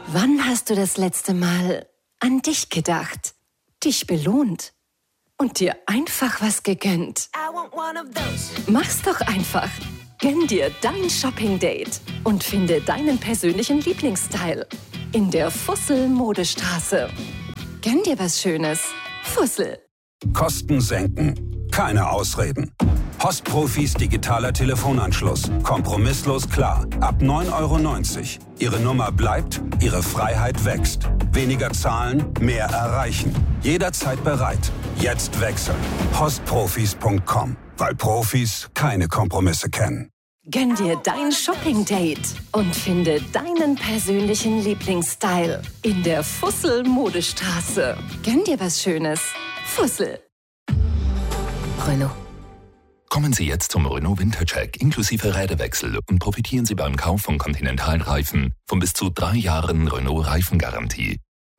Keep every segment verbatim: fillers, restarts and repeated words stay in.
Wann hast du das letzte Mal an dich gedacht, dich belohnt und dir einfach was gegönnt? Mach's doch einfach. Gönn dir dein Shopping-Date und finde deinen persönlichen Lieblingsstyle in der Fussel-Modestraße. Gönn dir was Schönes. Fussel. Kosten senken. Keine Ausreden. Postprofis digitaler Telefonanschluss. Kompromisslos klar. Ab neun Euro neunzig. Ihre Nummer bleibt, Ihre Freiheit wächst. Weniger zahlen, mehr erreichen. Jederzeit bereit. Jetzt wechseln. Postprofis punkt com. Weil Profis keine Kompromisse kennen. Gönn dir dein Shopping-Date und finde deinen persönlichen Lieblingsstyle in der Fussel-Modestraße. Gönn dir was Schönes. Fussel. Renault. Kommen Sie jetzt zum Renault Wintercheck inklusive Räderwechsel und profitieren Sie beim Kauf von Continental-Reifen von bis zu drei Jahren Renault-Reifengarantie.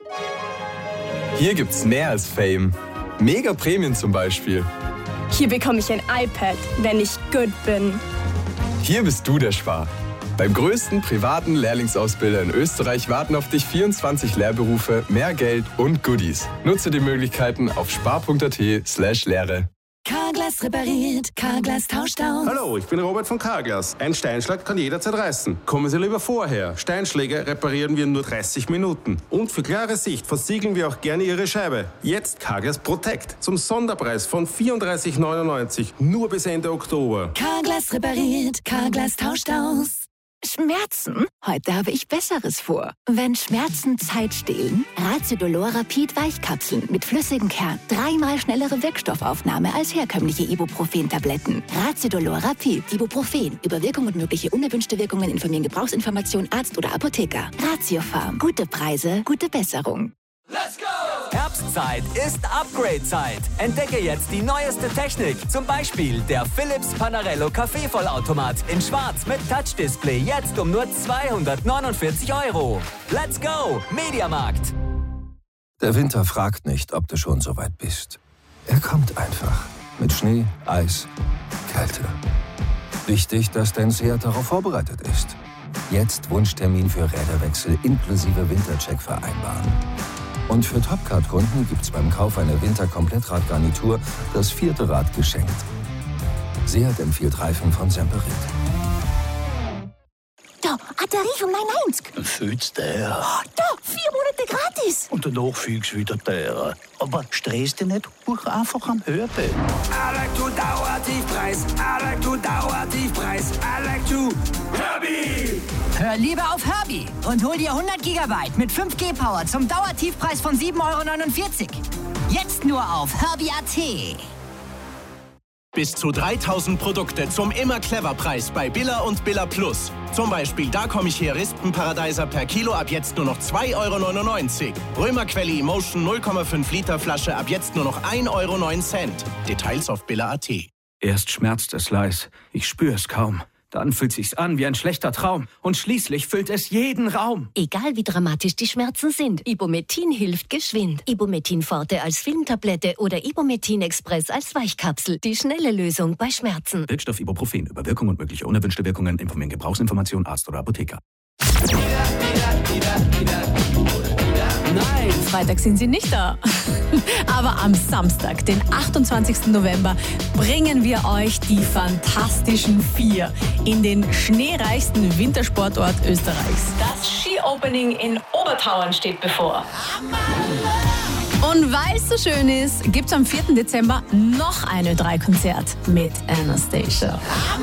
Hier gibt's mehr als Fame. Mega Prämien zum Beispiel. Hier bekomme ich ein iPad, wenn ich gut bin. Hier bist du der Spar. Beim größten privaten Lehrlingsausbilder in Österreich warten auf dich vierundzwanzig Lehrberufe, mehr Geld und Goodies. Nutze die Möglichkeiten auf spar punkt at slash Lehre. Carglass repariert, Carglass tauscht aus. Hallo, ich bin Robert von Carglass. Ein Steinschlag kann jederzeit reißen. Kommen Sie lieber vorher. Steinschläge reparieren wir in nur dreißig Minuten. Und für klare Sicht versiegeln wir auch gerne Ihre Scheibe. Jetzt Carglass Protect. Zum Sonderpreis von vierunddreißig neunundneunzig. Nur bis Ende Oktober. Carglass repariert, Carglass tauscht aus. Schmerzen? Heute habe ich Besseres vor. Wenn Schmerzen Zeit stehlen, Racidolor Rapid Weichkapseln mit flüssigem Kern. Dreimal schnellere Wirkstoffaufnahme als herkömmliche Ibuprofen-Tabletten. Racidolor Rapid, Ibuprofen. Über Wirkung und mögliche unerwünschte Wirkungen informieren Gebrauchsinformation Arzt oder Apotheker. Ratiofarm. Gute Preise, gute Besserung. Let's go! Herbstzeit ist Upgrade-Zeit. Entdecke jetzt die neueste Technik. Zum Beispiel der Philips Panarello Kaffeevollautomat in Schwarz mit Touch-Display. Jetzt um nur zweihundertneunundvierzig Euro. Let's go! Mediamarkt. Der Winter fragt nicht, ob du schon so weit bist. Er kommt einfach. Mit Schnee, Eis, Kälte. Wichtig, dass dein Seat darauf vorbereitet ist. Jetzt Wunschtermin für Räderwechsel inklusive Wintercheck vereinbaren. Und für Topcard-Kunden gibt's beim Kauf einer Winter-Komplettradgarnitur das vierte Rad geschenkt. Seat empfiehlt Reifen von Semperit. Da, Batterie von neun neunzig. Fühlst der? Oh, da, vier Monate gratis. Und danach fühlst du wieder der. Aber stress dich nicht, buch einfach am Hörbild. I like to Dauertiefpreis. I like to Dauertiefpreis. I like to Herbie. Hör lieber auf Herbie und hol dir hundert Gigabyte mit fünf G Power zum Dauertiefpreis von sieben Euro neunundvierzig. Jetzt nur auf Herbie punkt at. Bis zu dreitausend Produkte zum Immer-Clever-Preis bei Billa und Billa Plus. Zum Beispiel Da komm ich her Rispenparadeiser per Kilo ab jetzt nur noch zwei Euro neunundneunzig. Römerquelle Emotion null Komma fünf Liter Flasche ab jetzt nur noch ein Euro neun. Details auf Billa punkt at. Erst schmerzt es leis, ich spüre es kaum. Dann fühlt sich's an wie ein schlechter Traum. Und schließlich füllt es jeden Raum. Egal wie dramatisch die Schmerzen sind, Ibumetin hilft geschwind. Ibumetin Forte als Filmtablette oder Ibumetin Express als Weichkapsel. Die schnelle Lösung bei Schmerzen. Wirkstoff Ibuprofen. Über Wirkung und mögliche unerwünschte Wirkungen informieren Gebrauchsinformation Arzt oder Apotheker. Nein, Freitag sind sie nicht da. Aber am Samstag, den achtundzwanzigsten November, bringen wir euch die Fantastischen Vier in den schneereichsten Wintersportort Österreichs. Das Ski-Opening in Obertauern steht bevor. Und weil es so schön ist, gibt es am vierten Dezember noch ein Ö drei Konzert mit Anastasia.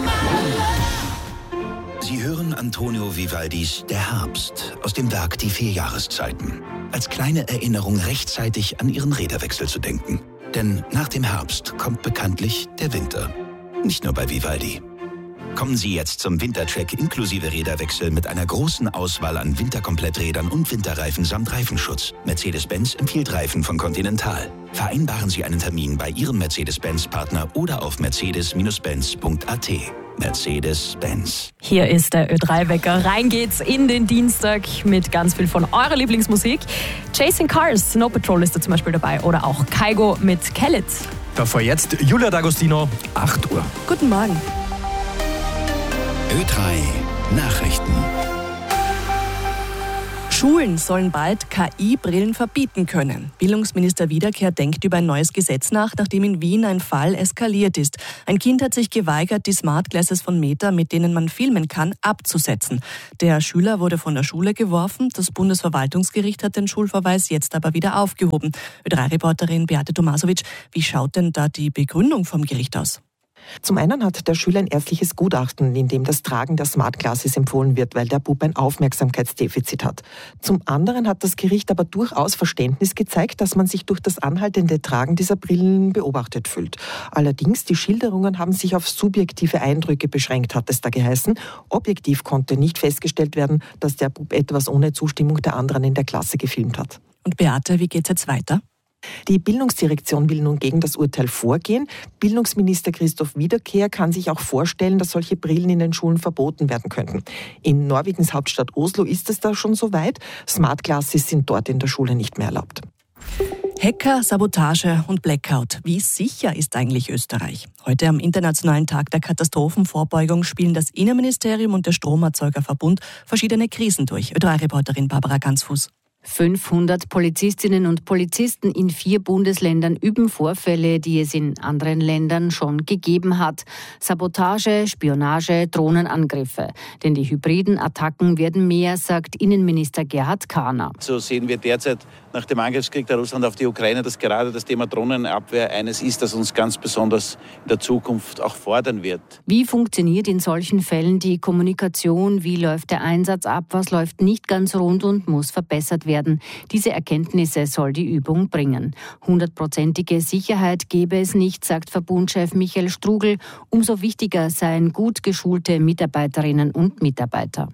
Sie hören Antonio Vivaldis Der Herbst aus dem Werk Die vier Jahreszeiten. Als kleine Erinnerung rechtzeitig an Ihren Räderwechsel zu denken. Denn nach dem Herbst kommt bekanntlich der Winter. Nicht nur bei Vivaldi. Kommen Sie jetzt zum Wintercheck inklusive Räderwechsel mit einer großen Auswahl an Winterkompletträdern und Winterreifen samt Reifenschutz. Mercedes-Benz empfiehlt Reifen von Continental. Vereinbaren Sie einen Termin bei Ihrem Mercedes-Benz-Partner oder auf mercedes Benz punkt at. Mercedes-Benz. Hier ist der Ö drei Wecker. Rein geht's in den Dienstag mit ganz viel von eurer Lieblingsmusik. Chasing Cars, Snow Patrol ist da zum Beispiel dabei. Oder auch Kaigo mit Kellet. Davor jetzt Julia D'Agostino, acht Uhr. Guten Morgen. Ö drei Nachrichten. Schulen sollen bald K I-Brillen verbieten können. Bildungsminister Wiederkehr denkt über ein neues Gesetz nach, nachdem in Wien ein Fall eskaliert ist. Ein Kind hat sich geweigert, die Smart Glasses von Meta, mit denen man filmen kann, abzusetzen. Der Schüler wurde von der Schule geworfen. Das Bundesverwaltungsgericht hat den Schulverweis jetzt aber wieder aufgehoben. Ö drei Reporterin Beate Tomasovic, wie schaut denn da die Begründung vom Gericht aus? Zum einen hat der Schüler ein ärztliches Gutachten, in dem das Tragen der Smart Glasses empfohlen wird, weil der Bub ein Aufmerksamkeitsdefizit hat. Zum anderen hat das Gericht aber durchaus Verständnis gezeigt, dass man sich durch das anhaltende Tragen dieser Brillen beobachtet fühlt. Allerdings, die Schilderungen haben sich auf subjektive Eindrücke beschränkt, hat es da geheißen. Objektiv konnte nicht festgestellt werden, dass der Bub etwas ohne Zustimmung der anderen in der Klasse gefilmt hat. Und Beate, wie geht's jetzt weiter? Die Bildungsdirektion will nun gegen das Urteil vorgehen. Bildungsminister Christoph Wiederkehr kann sich auch vorstellen, dass solche Brillen in den Schulen verboten werden könnten. In Norwegens Hauptstadt Oslo ist es da schon so weit. Smart Glasses sind dort in der Schule nicht mehr erlaubt. Hacker, Sabotage und Blackout. Wie sicher ist eigentlich Österreich? Heute am Internationalen Tag der Katastrophenvorbeugung spielen das Innenministerium und der Stromerzeugerverbund verschiedene Krisen durch. Ö drei Reporterin Barbara Gansfuß. fünfhundert Polizistinnen und Polizisten in vier Bundesländern üben Vorfälle, die es in anderen Ländern schon gegeben hat. Sabotage, Spionage, Drohnenangriffe. Denn die hybriden Attacken werden mehr, sagt Innenminister Gerhard Kahner. So sehen wir derzeit nach dem Angriffskrieg der Russland auf die Ukraine, dass gerade das Thema Drohnenabwehr eines ist, das uns ganz besonders in der Zukunft auch fordern wird. Wie funktioniert in solchen Fällen die Kommunikation? Wie läuft der Einsatz ab? Was läuft nicht ganz rund und muss verbessert werden? Diese Erkenntnisse soll die Übung bringen. Hundertprozentige Sicherheit gebe es nicht, sagt Verbundchef Michael Strugel. Umso wichtiger seien gut geschulte Mitarbeiterinnen und Mitarbeiter.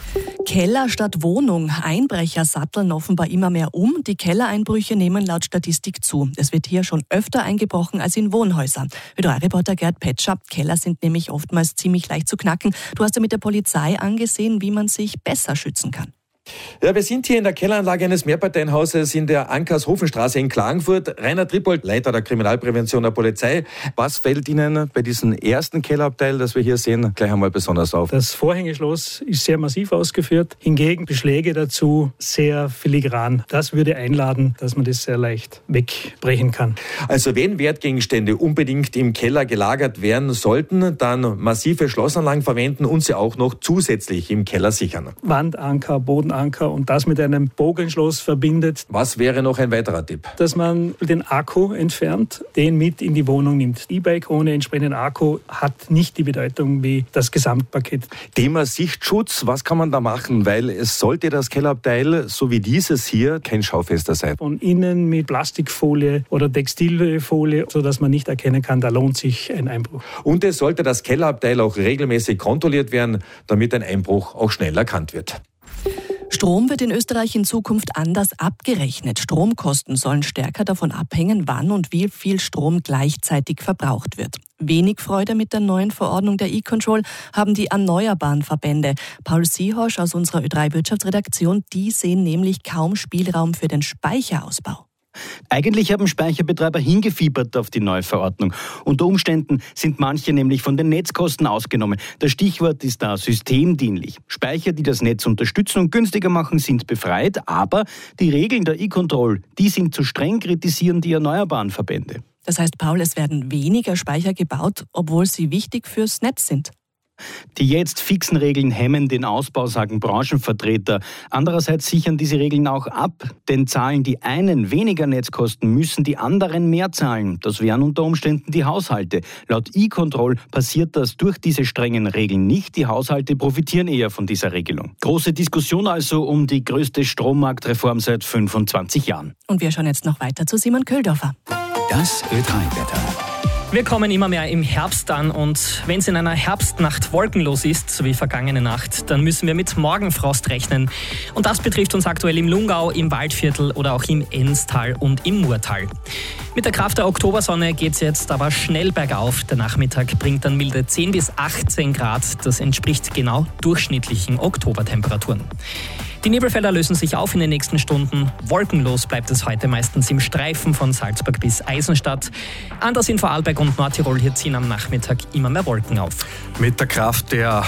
Keller statt Wohnung. Einbrecher satteln offenbar immer mehr um. Die Kellereinbrüche nehmen laut Statistik zu. Es wird hier schon öfter eingebrochen als in Wohnhäusern. Ö drei Reporter Gerd Petscher. Keller sind nämlich oftmals ziemlich leicht zu knacken. Du hast ja mit der Polizei angesehen, wie man sich besser schützen kann. Ja, wir sind hier in der Kelleranlage eines Mehrparteienhauses in der Ankershofenstraße in Klagenfurt. Rainer Trippold, Leiter der Kriminalprävention der Polizei. Was fällt Ihnen bei diesem ersten Kellerabteil, das wir hier sehen, gleich einmal besonders auf? Das Vorhängeschloss ist sehr massiv ausgeführt. Hingegen Beschläge dazu sehr filigran. Das würde einladen, dass man das sehr leicht wegbrechen kann. Also wenn Wertgegenstände unbedingt im Keller gelagert werden sollten, dann massive Schlossanlagen verwenden und sie auch noch zusätzlich im Keller sichern. Wandanker, Bodenanker und das mit einem Bogenschloss verbindet. Was wäre noch ein weiterer Tipp? Dass man den Akku entfernt, den mit in die Wohnung nimmt. E-Bike ohne entsprechenden Akku hat nicht die Bedeutung wie das Gesamtpaket. Thema Sichtschutz, was kann man da machen? Weil es sollte das Kellerabteil, so wie dieses hier, kein Schaufenster sein. Von innen mit Plastikfolie oder Textilfolie, sodass man nicht erkennen kann, da lohnt sich ein Einbruch. Und es sollte das Kellerabteil auch regelmäßig kontrolliert werden, damit ein Einbruch auch schnell erkannt wird. Strom wird in Österreich in Zukunft anders abgerechnet. Stromkosten sollen stärker davon abhängen, wann und wie viel Strom gleichzeitig verbraucht wird. Wenig Freude mit der neuen Verordnung der E-Control haben die erneuerbaren Verbände. Paul Siehosch aus unserer Ö drei Wirtschaftsredaktion, die sehen nämlich kaum Spielraum für den Speicherausbau. Eigentlich haben Speicherbetreiber hingefiebert auf die neue Verordnung. Unter Umständen sind manche nämlich von den Netzkosten ausgenommen. Das Stichwort ist da systemdienlich. Speicher, die das Netz unterstützen und günstiger machen, sind befreit. Aber die Regeln der E-Control, die sind zu streng, kritisieren die erneuerbaren Verbände. Das heißt, Paul, es werden weniger Speicher gebaut, obwohl sie wichtig fürs Netz sind. Die jetzt fixen Regeln hemmen den Ausbau, sagen Branchenvertreter. Andererseits sichern diese Regeln auch ab, denn zahlen die einen weniger Netzkosten, müssen die anderen mehr zahlen. Das wären unter Umständen die Haushalte. Laut E-Control passiert das durch diese strengen Regeln nicht. Die Haushalte profitieren eher von dieser Regelung. Große Diskussion also um die größte Strommarktreform seit fünfundzwanzig Jahren. Und wir schauen jetzt noch weiter zu Simon Köhldorfer. Das Ö drei Wetter. Wir kommen immer mehr im Herbst an und wenn es in einer Herbstnacht wolkenlos ist, so wie vergangene Nacht, dann müssen wir mit Morgenfrost rechnen. Und das betrifft uns aktuell im Lungau, im Waldviertel oder auch im Ennstal und im Murtal. Mit der Kraft der Oktobersonne geht es jetzt aber schnell bergauf. Der Nachmittag bringt dann milde zehn bis achtzehn Grad. Das entspricht genau durchschnittlichen Oktobertemperaturen. Die Nebelfelder lösen sich auf in den nächsten Stunden. Wolkenlos bleibt es heute meistens im Streifen von Salzburg bis Eisenstadt. Anders in Vorarlberg und Nordtirol, hier ziehen am Nachmittag immer mehr Wolken auf. Mit der Kraft der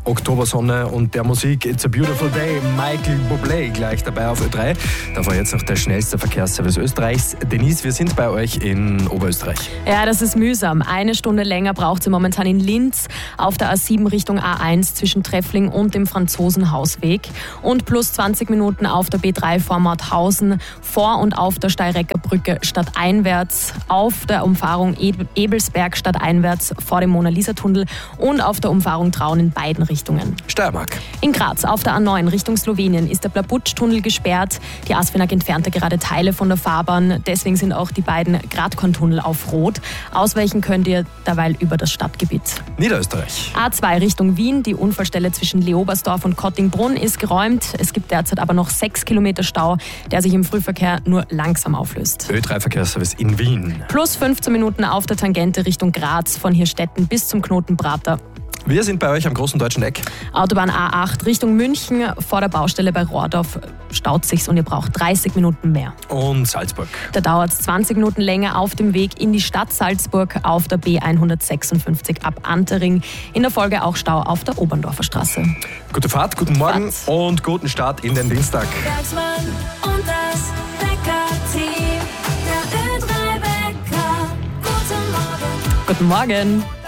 Oktobersonne und der Musik It's a Beautiful Day. Michael Bublé gleich dabei auf Ö drei. Da war jetzt noch der schnellste Verkehrsservice Österreichs. Denise, wir sind bei euch in Oberösterreich. Ja, das ist mühsam. Eine Stunde länger braucht sie momentan in Linz auf der A sieben Richtung A eins zwischen Treffling und dem Franzosenhausweg. Und plus zwanzig Minuten auf der B drei vor Mauthausen, vor und auf der Steirecker Brücke stadteinwärts, auf der Umfahrung Ebelsberg stadteinwärts vor dem Mona-Lisa-Tunnel und auf der Umfahrung Traun in beiden Richtungen. Steiermark. In Graz auf der A neun Richtung Slowenien ist der Blabutsch-Tunnel gesperrt. Die Asfinag entfernte gerade Teile von der Fahrbahn. Deswegen sind auch die beiden Gradkorn-Tunnel auf Rot. Ausweichen könnt ihr derweil über das Stadtgebiet. Niederösterreich. A zwei Richtung Wien. Die Unfallstelle zwischen Leobersdorf und Kottingbrunn ist geräumt. Es gibt derzeit aber noch sechs Kilometer Stau, der sich im Frühverkehr nur langsam auflöst. Ö drei Verkehrsservice in Wien. Plus fünfzehn Minuten auf der Tangente Richtung Graz von Hirstetten bis zum Knoten Prater. Wir sind bei euch am großen deutschen Eck. Autobahn A acht Richtung München. Vor der Baustelle bei Rohrdorf staut sich's und ihr braucht dreißig Minuten mehr. Und Salzburg. Da dauert es zwanzig Minuten länger auf dem Weg in die Stadt Salzburg auf der B hundertsechsundfünfzig ab Antering. In der Folge auch Stau auf der Oberndorfer Straße. Gute Fahrt, guten Morgen Fahrt. Und guten Start in den Dienstag. Bergsmann und das Bäcker-Team. Der Ö drei Bäcker. Guten Morgen. Guten Morgen.